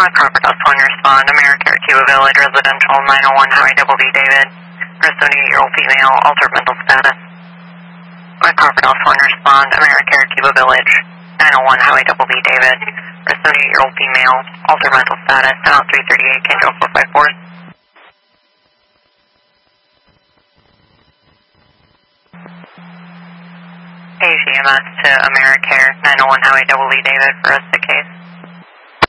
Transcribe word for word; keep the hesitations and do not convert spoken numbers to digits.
On Crawford House one, respond. Americare, Cuba Village, residential, nine oh one Highway Double B, David. For a seventy-eight-year-old female, altered mental status. On Crawford House one, respond. Americare, Cuba Village, nine oh one Highway Double B, David. For a seventy-eight-year-old female, altered mental status, down three thirty-eight, Canjo four five four. A C M S to Americare, nine oh one Highway Double B, David, for a sick case.